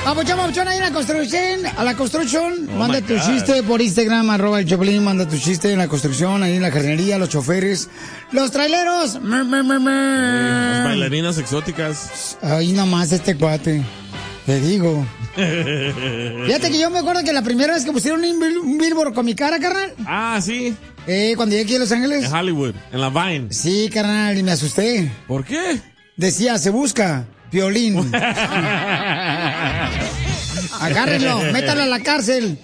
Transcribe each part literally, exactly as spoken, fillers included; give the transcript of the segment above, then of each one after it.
Papuchón, papuchón, ahí en la construcción, a la construcción, Oh manda my tu God. chiste por Instagram, arroba el Choplin, manda tu chiste en la construcción, ahí en la jardinería, los choferes, los traileros. Mer, mer, mer, mer. Las bailarinas exóticas. Ahí nomás este cuate, te digo. Fíjate que yo me acuerdo que la primera vez que pusieron un, bil- un billboard con mi cara, carnal. Ah, sí. Eh, cuando llegué aquí a Los Ángeles. En Hollywood, en la Vine. Sí, carnal, y me asusté. ¿Por qué? Decía, se busca, Piolín. Agárrenlo, métalo a la cárcel.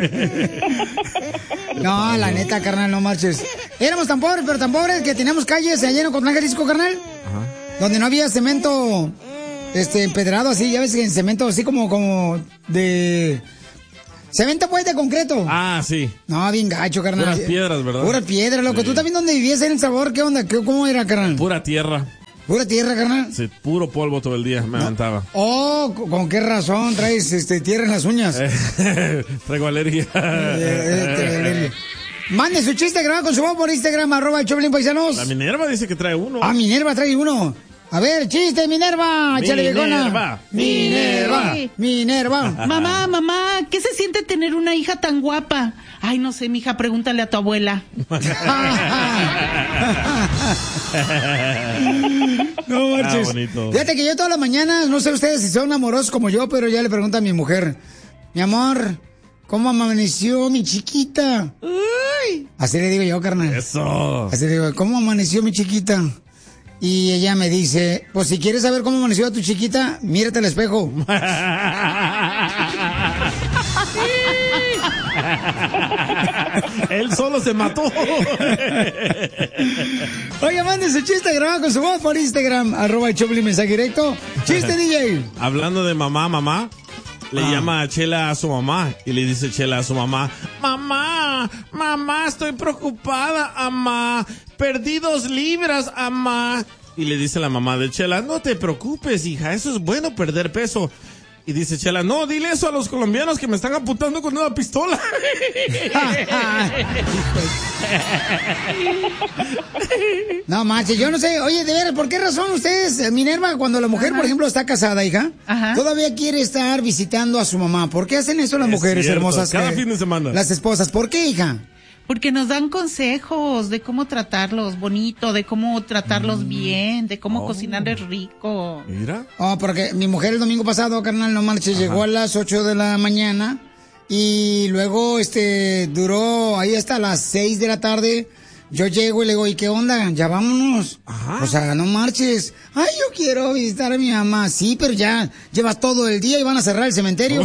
No, la neta, carnal, no marches. Éramos tan pobres, pero tan pobres que teníamos calles allá en Ocotlán, Jalisco, carnal. Ajá. Donde no había cemento, este, empedrado así, ya ves que en cemento así como, como de... Cemento pues de concreto. Ah, sí. No, bien gacho, carnal. Puras piedras, ¿verdad? Puras piedras, loco. Sí. ¿Tú también dónde vivías en El Salvador? ¿Qué onda? ¿Qué- ¿Cómo era, carnal? Pura tierra. ¿Pura tierra, carnal? Sí, puro polvo todo el día, me levantaba. Oh, ¿con con qué razón traes este, tierra en las uñas? Eh, Traigo alergia. Eh, eh, Mande su chiste grabado con su voz por Instagram, arroba el Choplin Paisanos. La Minerva dice que trae uno. Ah, Minerva trae uno. A ver, chiste, Minerva. Échale, viejona. Minerva. Minerva. Minerva. Mamá, mamá, ¿qué se siente tener una hija tan guapa? Ay, no sé, mija, pregúntale a tu abuela. No Ah, marches. bonito. Fíjate que yo todas las mañanas, no sé ustedes si son amorosos como yo, pero ya le pregunto a mi mujer, mi amor, ¿cómo amaneció mi chiquita? Uy. Así le digo yo, carnal. Eso. Así le digo, ¿cómo amaneció mi chiquita? Y ella me dice, pues si quieres saber cómo amaneció tu chiquita, mírate al espejo. Él solo se mató. Oiga, mande su chiste grabado con su voz por Instagram, arroba el Choplin, mensaje directo. Chiste, D J. Hablando de mamá, mamá, le Ah. llama a Chela a su mamá y le dice Chela a su mamá, mamá, mamá, estoy preocupada, mamá, perdí dos libras, mamá. Y le dice la mamá de Chela, no te preocupes, hija, eso es bueno perder peso. Y dice Chela, no, dile eso a los colombianos que me están apuntando con una pistola. No manches, yo no sé. Oye, de veras, ¿por qué razón ustedes, eh, Minerva, cuando la mujer, Ajá. por ejemplo, está casada, hija, Ajá. todavía quiere estar visitando a su mamá? ¿Por qué hacen eso las Es mujeres cierto, hermosas? cada que- fin de semana. Las esposas. ¿Por qué, hija? Porque nos dan consejos de cómo tratarlos bonito, de cómo tratarlos bien, de cómo Oh. cocinarles rico. Mira. Oh, porque mi mujer el domingo pasado, carnal, no marches, llegó a las ocho de la mañana y luego, este, duró ahí hasta las seis de la tarde. Yo llego y le digo, ¿y qué onda? Ya vámonos. Ajá. O sea, no marches. Ay, yo quiero visitar a mi mamá. Sí, pero ya llevas todo el día y van a cerrar el cementerio.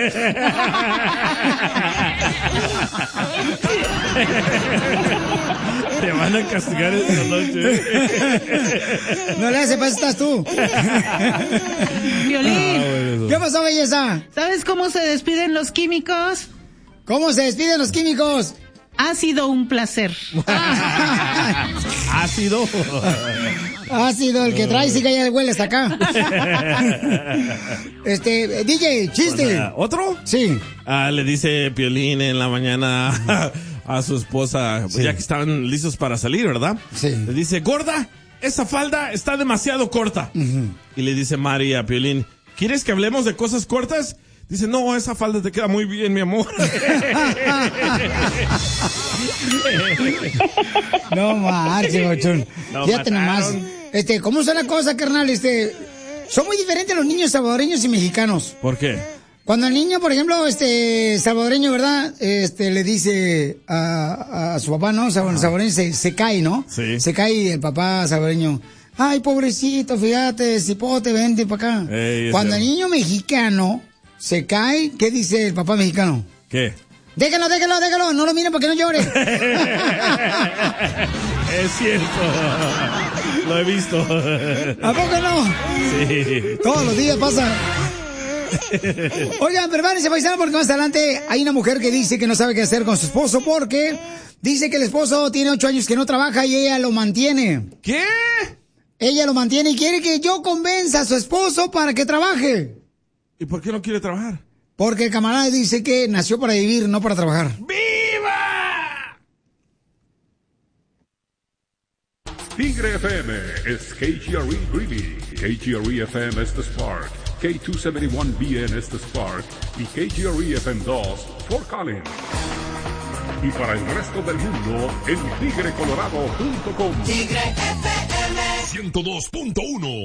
Te van a castigar esta noche. No le hace, pues estás tú. Violín, ¿Qué pasó, belleza? ¿sabes cómo se despiden los químicos? ¿Cómo se despiden los químicos? Ha sido un placer. Ácido. Ha sido el que trae, sí que ya huele hasta acá. Este, D J, chiste. O sea, ¿otro? Sí. Ah, le dice Piolín en la mañana a su esposa, Sí. ya que estaban listos para salir, ¿verdad? Sí. Le dice, gorda, esa falda está demasiado corta. Y le dice Mari a Piolín, ¿quieres que hablemos de cosas cortas? Dice, no, esa falda te queda muy bien, mi amor. No marches, bochón. Lo Fíjate nomás. mataron. Este, ¿cómo está la cosa, carnal? Este, son muy diferentes los niños salvadoreños y mexicanos. ¿Por qué? Cuando el niño, por ejemplo, este, salvadoreño, ¿verdad? Este, le dice a, a su papá, ¿no? Sal- Salvadoreño se, se cae, ¿no? Sí. Se cae el papá salvadoreño. Ay, pobrecito, fíjate, cipote, vente para acá. Ey, es Cuando el cierto. niño mexicano se cae, ¿qué dice el papá mexicano? ¿Qué? Déjalo, déjalo, déjalo, no lo miren para que no llore. Es cierto. Lo he visto. ¿A poco no? Sí. Todos los días pasa. Oigan, prepárense, paisano, porque más adelante hay una mujer que dice que no sabe qué hacer con su esposo porque dice que el esposo tiene ocho años que no trabaja y ella lo mantiene. ¿Qué? Ella lo mantiene y quiere que yo convenza a su esposo para que trabaje. ¿Y por qué no quiere trabajar? Porque el camarada dice que nació para vivir, no para trabajar. ¡Viva! Tigre F M es K G R E Greeley. K G R E F M es The Spark. K doscientos setenta y uno B en Estes Park y K G R E F M dos, Fort Collins. Y para el resto del mundo, en tigre colorado punto com. Tigre F M ciento dos punto uno.